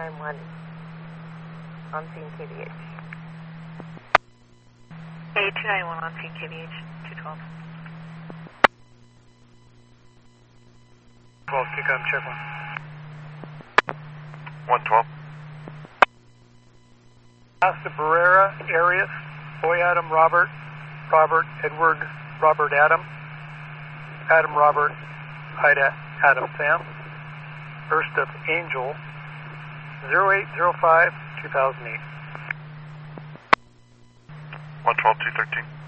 291 on scene KVH. A291 on scene KVH, 212. 12, kick on, check 112. Casa Barrera, Arias, Boy Adam, Robert, Edward, Robert Adam, Robert, Ida, Adam, Sam, First of Angel, 0805, 2008. 112, 213.